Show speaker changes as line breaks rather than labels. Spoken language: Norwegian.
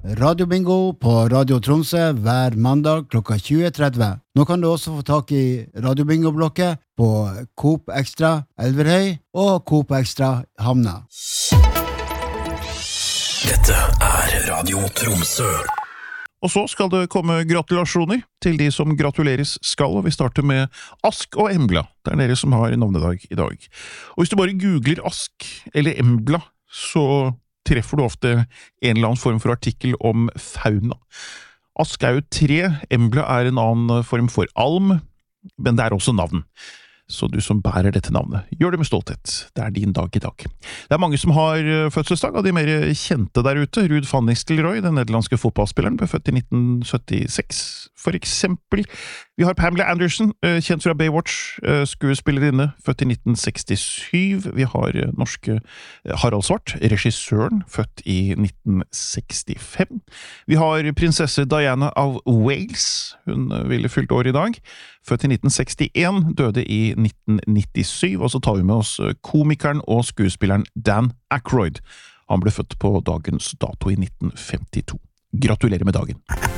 Radio Bingo på Radio Tromsø hver mandag klokka 20.30. Nå kan du også få tak i Radio Bingo-blokket på Coop Extra Elverhøy og Coop Extra Hamna.
Dette Radio Tromsø.
Og så skal det komme gratulasjoner til de som gratuleres skal, og vi starter med Ask og Embla. Det dere som har navnedag i dag. Og hvis du bare googler Ask eller Embla, så treffer du ofte en eller annen form for artikkel om fauna. Ask jo tre, Embla en annen form for alm, men det også navn. Så du som bærer dette navnet, gjør det med stolthet. Det din dag i dag. Det mange som har fødselsdag av de mer kjente der ute. Ruud van Nistelrooy, den nederlandske fotballspilleren, ble født i 1976, for eksempel. Vi har Pamela Anderson, kjent fra Baywatch, skuespillerinne, født i 1967. Vi har norske Harald Svart, regissøren, født i 1965. Vi har prinsesse Diana av Wales, hun ville fylt år i dag, født i 1961, døde i 1997, og så tar vi med oss komikeren og skuespilleren Dan Aykroyd. Han ble født på dagens dato i 1952. Gratulerer med dagen!